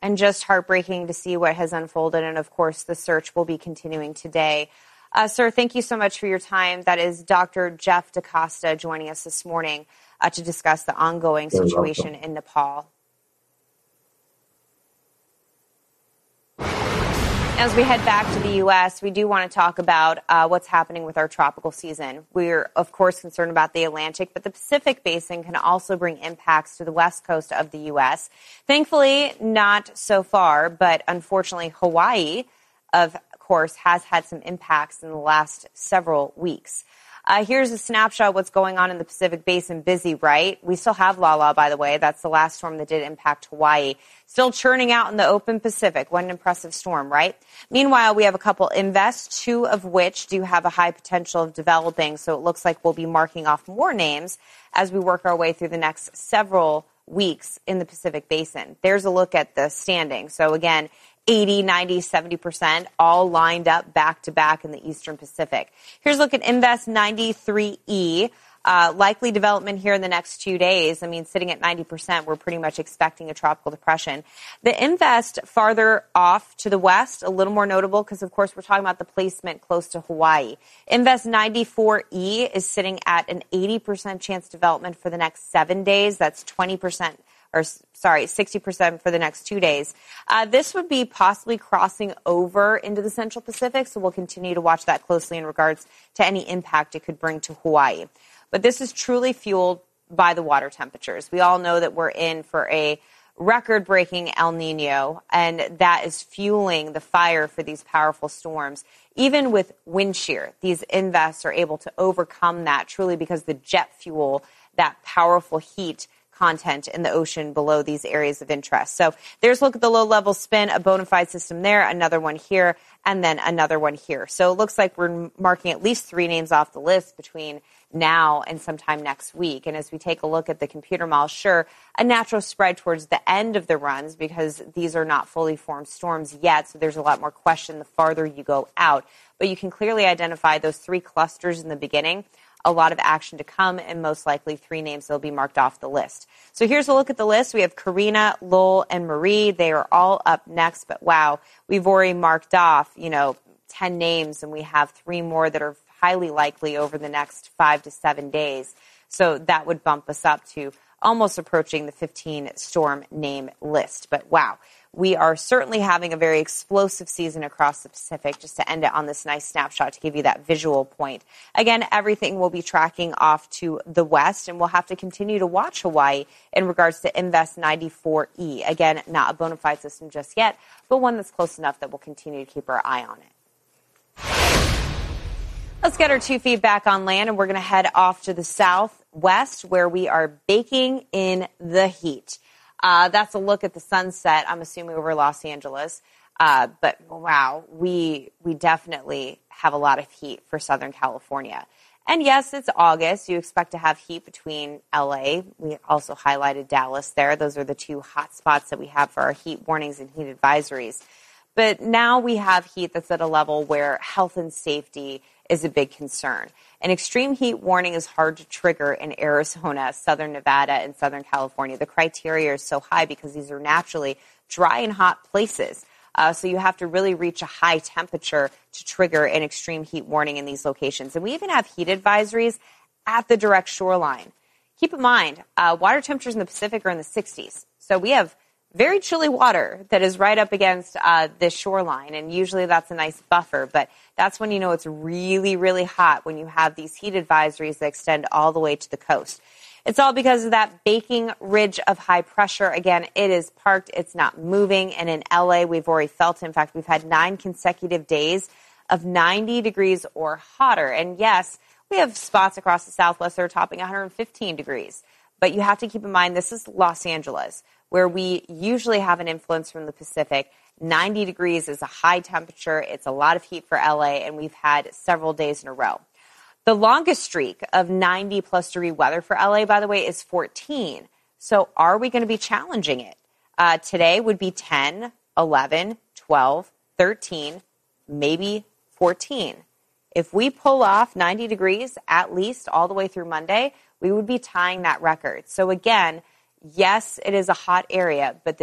And just heartbreaking to see what has unfolded. And, of course, the search will be continuing today. Sir, thank you so much for your time. That is Dr. Jeff DaCosta joining us this morning to discuss the ongoing situation in Nepal. As we head back to the U.S., we do want to talk about what's happening with our tropical season. We're, of course, concerned about the Atlantic, but the Pacific Basin can also bring impacts to the west coast of the U.S. Thankfully, not so far, but unfortunately, Hawaii, of course, has had some impacts in the last several weeks. Here's a snapshot of what's going on in the Pacific Basin. Busy, right? We still have Lala, by the way. That's the last storm that did impact Hawaii. Still churning out in the open Pacific. What an impressive storm, right? Meanwhile, we have a couple invests, two of which do have a high potential of developing. So it looks like we'll be marking off more names as we work our way through the next several weeks in the Pacific Basin. There's a look at the standing. So again, 80, 90, 70%, all lined up back to back in the Eastern Pacific. Here's a look at Invest 93E. Likely development here in the next 2 days. I mean, sitting at 90%, we're pretty much expecting a tropical depression. The Invest farther off to the west, a little more notable because, of course, we're talking about the placement close to Hawaii. Invest 94E is sitting at an 80% chance development for the next 7 days. That's 60% for the next 2 days. This would be possibly crossing over into the Central Pacific, so we'll continue to watch that closely in regards to any impact it could bring to Hawaii. But this is truly fueled by the water temperatures. We all know that we're in for a record-breaking El Nino, and that is fueling the fire for these powerful storms. Even with wind shear, these invests are able to overcome that truly because the jet fuel, that powerful heat content in the ocean below these areas of interest. So there's a look at the low-level spin, a bona fide system there, another one here, and then another one here. So it looks like we're marking at least 3 names off the list between now and sometime next week. And as we take a look at the computer model, sure, a natural spread towards the end of the runs because these are not fully formed storms yet, so there's a lot more question the farther you go out. But you can clearly identify those 3 clusters in the beginning. A lot of action to come, and most likely 3 names that will be marked off the list. So here's a look at the list. We have Karina, Lowell, and Marie. They are all up next, but wow, we've already marked off, 10 names, and we have 3 more that are highly likely over the next 5 to 7 days. So that would bump us up to almost approaching the 15 storm name list. But wow, we are certainly having a very explosive season across the Pacific, just to end it on this nice snapshot to give you that visual point. Again, everything will be tracking off to the west, and we'll have to continue to watch Hawaii in regards to Invest 94E. Again, not a bona fide system just yet, but one that's close enough that we'll continue to keep our eye on it. Let's get our 2 feet back on land, and we're going to head off to the southwest where we are baking in the heat. That's a look at the sunset, I'm assuming, over Los Angeles. But, wow, we definitely have a lot of heat for Southern California. And, yes, it's August. You expect to have heat between L.A. We also highlighted Dallas there. Those are the 2 hot spots that we have for our heat warnings and heat advisories. But now we have heat that's at a level where health and safety is a big concern. An extreme heat warning is hard to trigger in Arizona, Southern Nevada, and Southern California. The criteria is so high because these are naturally dry and hot places. So you have to really reach a high temperature to trigger an extreme heat warning in these locations. And we even have heat advisories at the direct shoreline. Keep in mind, water temperatures in the Pacific are in the 60s. So we have very chilly water that is right up against this shoreline, and usually that's a nice buffer, but that's when you know it's really, really hot when you have these heat advisories that extend all the way to the coast. It's all because of that baking ridge of high pressure. Again, it is parked, it's not moving, and in LA we've already felt it. In fact, we've had 9 consecutive days of 90 degrees or hotter, and yes, we have spots across the Southwest that are topping 115 degrees. But you have to keep in mind, this is Los Angeles, where we usually have an influence from the Pacific. 90 degrees is a high temperature. It's a lot of heat for LA, and we've had several days in a row. The longest streak of 90-plus degree weather for LA, by the way, is 14. So are we going to be challenging it? Today would be 10, 11, 12, 13, maybe 14. If we pull off 90 degrees at least all the way through Monday, we would be tying that record. So again, yes, it is a hot area, but